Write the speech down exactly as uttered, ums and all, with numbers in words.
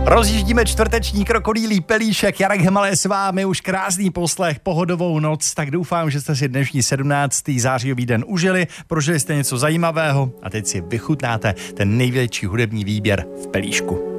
Rozjíždíme čtvrteční krokodýlí pelíšek, Jarek Hemale s vámi, už krásný poslech, pohodovou noc, tak doufám, že jste si dnešní sedmnáctý zářijový den užili, prožili jste něco zajímavého a teď si vychutnáte ten největší hudební výběr v pelíšku.